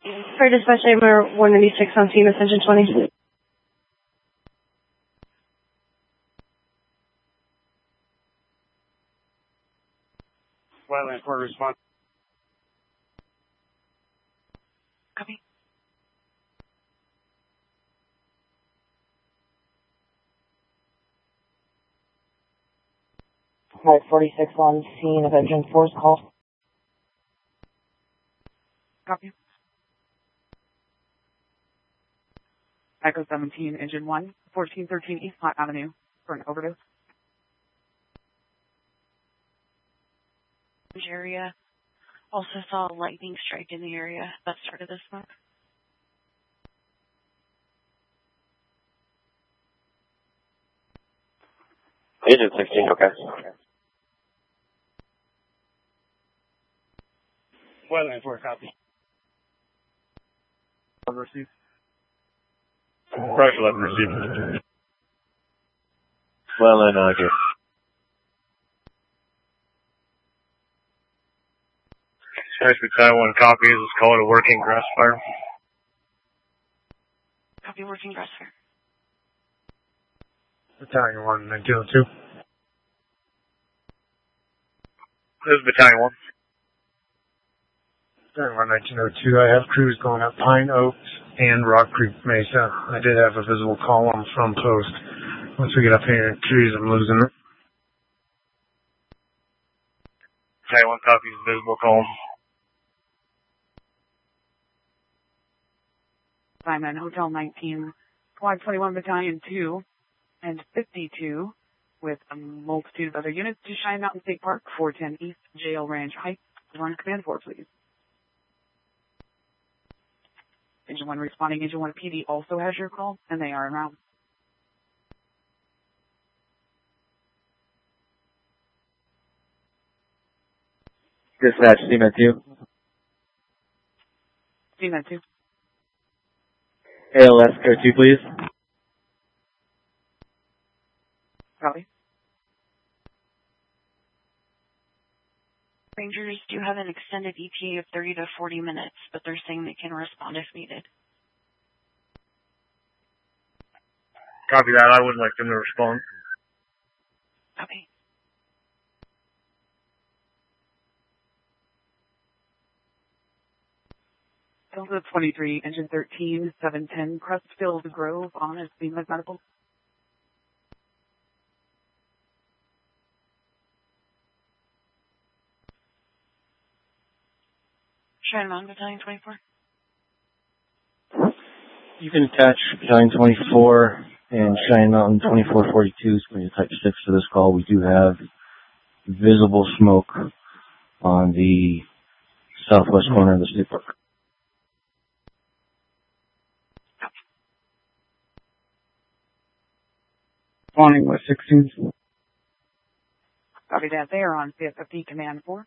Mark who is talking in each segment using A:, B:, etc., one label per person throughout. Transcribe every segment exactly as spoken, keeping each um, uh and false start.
A: For dispatch number one ninety-six on scene, Ascension twenty.
B: Wildland for response.
C: Copy.
D: five forty-six on scene of engine force call.
C: Copy. Echo seventeen, engine one, fourteen thirteen East Platte Avenue for an overdose.
E: Area. Also saw a lightning strike in the area that started the smoke.
F: Agent sixteen, okay.
B: Wildland for a copy. Receive.
G: Crash eleven received.
F: Wildland, uh, here.
G: Nice Battalion one copy. This is called a working grass fire.
E: Copy, working grass fire.
B: Battalion one, nineteen oh two.
G: This is Battalion one.
B: Battalion one, nineteen oh two. I have crews going up Pine Oaks and Rock Creek Mesa. I did have a visible column from post. Once we get up here in trees, I'm losing it.
G: Battalion one copies visible column.
C: Simon, Hotel nineteen, Quad twenty-one Battalion two, and fifty-two, with a multitude of other units to Cheyenne Mountain State Park, four ten East Jail Ranch Heights. Run command four, please. Engine one responding. Engine one P D also has your call, and they are en route.
F: Dispatch, C M E two.
C: C M E two.
F: A L S code two, please.
C: Copy.
E: Rangers do have an extended E T A of thirty to forty minutes, but they're saying they can respond if needed.
G: Copy that. I would like them to respond.
E: Copy.
C: Delta twenty-three, Engine thirteen, seven ten, Crestfield Grove on as Beam Medical.
E: Cheyenne Mountain Battalion twenty-four.
F: You can attach Battalion twenty-four and Cheyenne Mountain twenty-four forty-two, so you type six to this call. We do have visible smoke on the southwest corner of the state park.
B: Spawning with sixteen.
C: Copy that. They are on C F F D Command four.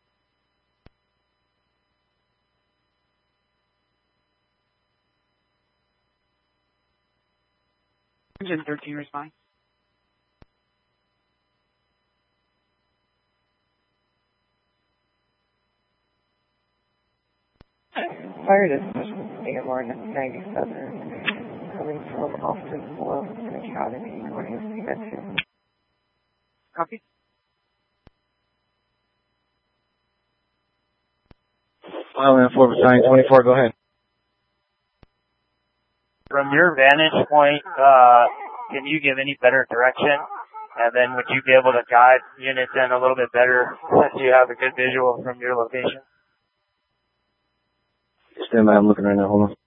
C: Engine thirteen responding.
D: Fire dispatch A M R ninety-seven. Coming from Austin Below Academy, going to C M E two.
C: Copy.
F: Wildland four, Battalion twenty-four, go ahead.
H: From your vantage point, uh, can you give any better direction? And then would you be able to guide units in a little bit better since you have a good visual from your location?
F: Stand by, I'm looking right now, hold on.